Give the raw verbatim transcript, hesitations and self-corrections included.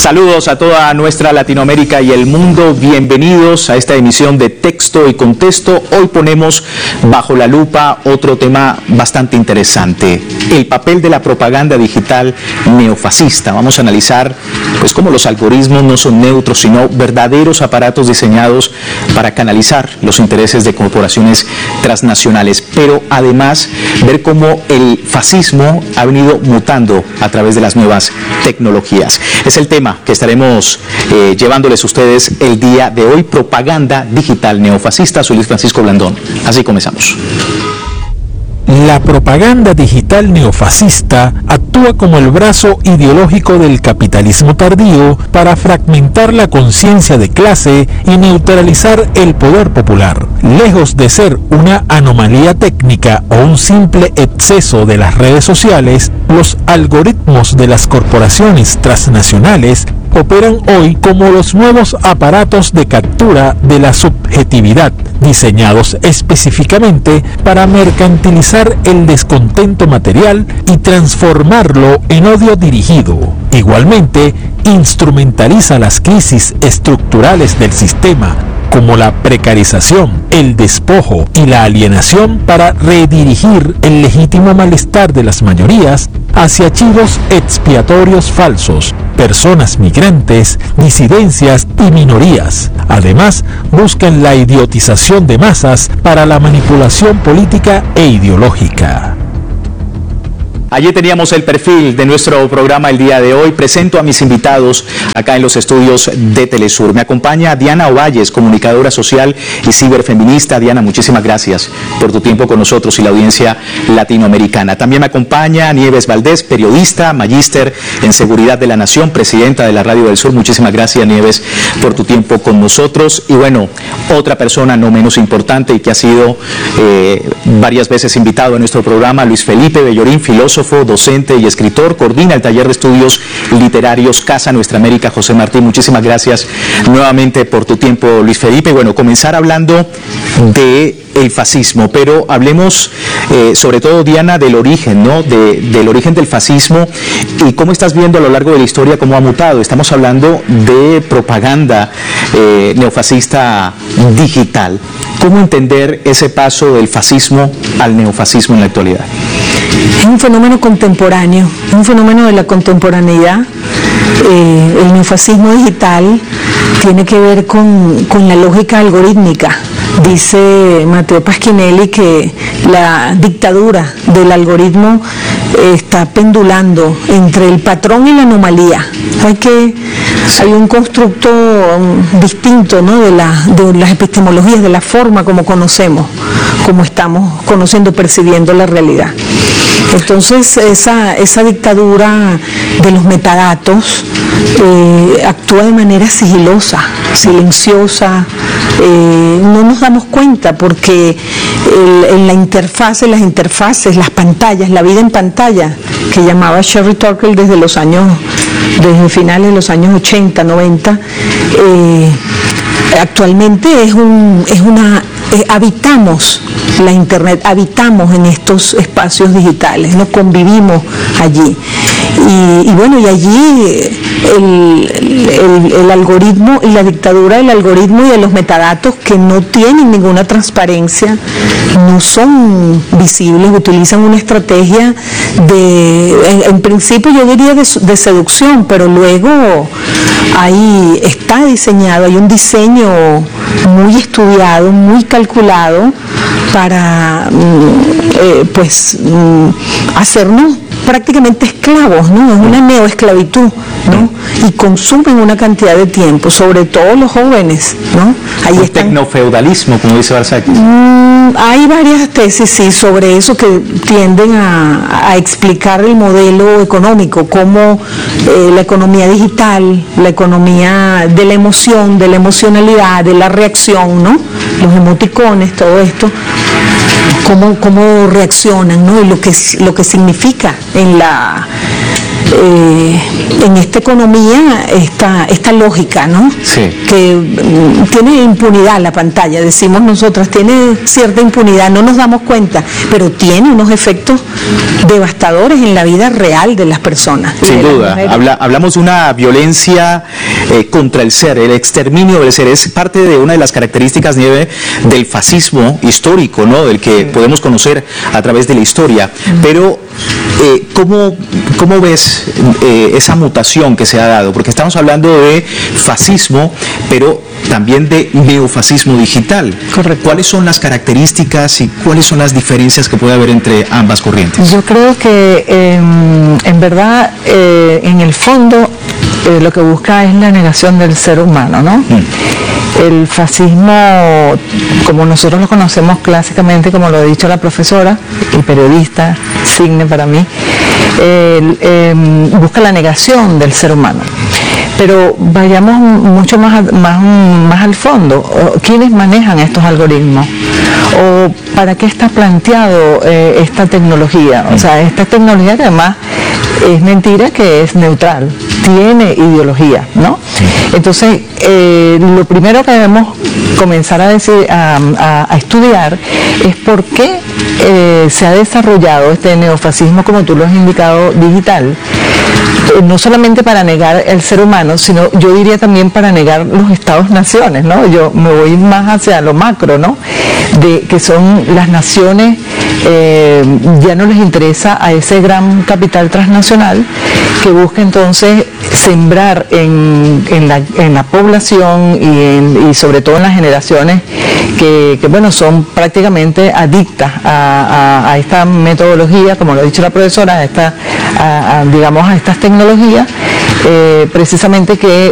Saludos a toda nuestra Latinoamérica y el mundo, bienvenidos a esta emisión de Texto y Contexto. Hoy ponemos bajo la lupa otro tema bastante interesante, el papel de la propaganda digital neofascista. Vamos a analizar pues cómo los algoritmos no son neutros, sino verdaderos aparatos diseñados para canalizar los intereses de corporaciones transnacionales, pero además ver cómo el fascismo ha venido mutando a través de las nuevas tecnologías. Es el tema que estaremos eh, llevándoles a ustedes el día de hoy, propaganda digital neofascista. Soy Luis Francisco Blandón. Así comenzamos. La propaganda digital neofascista actúa como el brazo ideológico del capitalismo tardío para fragmentar la conciencia de clase y neutralizar el poder popular. Lejos de ser una anomalía técnica o un simple exceso de las redes sociales, los algoritmos de las corporaciones transnacionales operan hoy como los nuevos aparatos de captura de la subjetividad, diseñados específicamente para mercantilizar el descontento material y transformarlo en odio dirigido. Igualmente, instrumentaliza las crisis estructurales del sistema, como la precarización, el despojo y la alienación, para redirigir el legítimo malestar de las mayorías hacia chivos expiatorios falsos, personas migrantes, disidencias y minorías. Además, buscan la idiotización de masas para la manipulación política e ideológica. Allí teníamos el perfil de nuestro programa el día de hoy. Presento a mis invitados acá en los estudios de Telesur. Me acompaña Diana Ovalles, comunicadora social y ciberfeminista. Diana, muchísimas gracias por tu tiempo con nosotros y la audiencia latinoamericana. También me acompaña Nieves Valdés, periodista, magíster en Seguridad de la Nación, presidenta de la Radio del Sur. Muchísimas gracias, Nieves, por tu tiempo con nosotros. Y bueno, otra persona no menos importante y que ha sido eh, varias veces invitado a nuestro programa, Luis Felipe Bellorín, filósofo, docente y escritor, coordina el taller de estudios literarios Casa Nuestra América. José Martín, muchísimas gracias nuevamente por tu tiempo, Luis Felipe. Bueno, comenzar hablando de el fascismo, pero hablemos eh, sobre todo, Diana, del origen, ¿no? De, del origen del fascismo y cómo estás viendo a lo largo de la historia cómo ha mutado. Estamos hablando de propaganda eh, neofascista digital. ¿Cómo entender ese paso del fascismo al neofascismo en la actualidad? Es un fenómeno contemporáneo, un fenómeno de la contemporaneidad. Eh, el neofascismo digital tiene que ver con, con la lógica algorítmica. Dice Matteo Pasquinelli que la dictadura del algoritmo eh, está pendulando entre el patrón y la anomalía. Hay que hay un constructo um, distinto, ¿no? de, la, de las epistemologías, de la forma como conocemos, como estamos conociendo, percibiendo la realidad. Entonces, esa, esa dictadura de los metadatos eh, actúa de manera sigilosa, silenciosa. Eh, no nos damos cuenta porque el, en la interfase, las interfaces, las pantallas, la vida en pantalla, que llamaba Sherry Turkle desde los años, desde finales de los años ochenta, noventa, eh, actualmente es, un, es una... Eh, habitamos la internet, habitamos en estos espacios digitales, no convivimos allí. Y, y bueno, y allí el, el, el algoritmo y la dictadura del algoritmo y de los metadatos, que no tienen ninguna transparencia, no son visibles, utilizan una estrategia de, en, en principio yo diría de, de seducción, pero luego ahí está diseñado, hay un diseño muy estudiado, muy calculado para eh, pues hacernos prácticamente esclavos, ¿no? Es una neoesclavitud, ¿no? Y consumen una cantidad de tiempo, sobre todo los jóvenes, ¿no? Ahí un están... tecnofeudalismo, como dice Barzakis. Mm, hay varias tesis, sí, sobre eso que tienden a, a explicar el modelo económico, cómo eh, la economía digital, la economía de la emoción, de la emocionalidad, de la reacción, ¿no? Los emoticones, todo esto, cómo, cómo reaccionan, ¿no? Y lo que, lo que significa en la eh, en esta economía esta, esta lógica, ¿no? Sí. Que mm, tiene impunidad la pantalla, decimos nosotras, tiene cierta impunidad, no nos damos cuenta, pero tiene unos efectos devastadores en la vida real de las personas. Sin duda, Habla, hablamos de una violencia eh, contra el ser, el exterminio del ser, es parte de una de las características, Nieve, del fascismo histórico, ¿no? Del que podemos conocer a través de la historia, pero eh, ¿cómo, ¿cómo ves eh, esa mutación que se ha dado? Porque estamos hablando de fascismo, pero también de neofascismo digital. Correcto. ¿Cuáles son las características y cuáles son las diferencias que puede haber entre ambas corrientes? Yo creo que eh, en verdad, eh, en el fondo, eh, lo que busca es la negación del ser humano, ¿no? Mm. El fascismo, como nosotros lo conocemos clásicamente, como lo ha dicho la profesora y periodista, Signe para mí, eh, eh, busca la negación del ser humano. Pero vayamos mucho más, más, más al fondo. ¿Quiénes manejan estos algoritmos? ¿O para qué está planteado eh, esta tecnología? O sea, esta tecnología que además es mentira que es neutral, tiene ideología, ¿no? Entonces, eh, lo primero que debemos comenzar a, decir, a, a, a estudiar es por qué eh, se ha desarrollado este neofascismo, como tú lo has indicado, digital, eh, no solamente para negar el ser humano, sino yo diría también para negar los estados-naciones, ¿no? Yo me voy más hacia lo macro, ¿no? De que son las naciones, eh, ya no les interesa a ese gran capital transnacional que busca entonces sembrar en, en, la, en la población y, en, y sobre todo en las generaciones que, que bueno, son prácticamente adictas a, a, a esta metodología, como lo ha dicho la profesora, a esta, a, a, digamos, a estas tecnologías, eh, precisamente que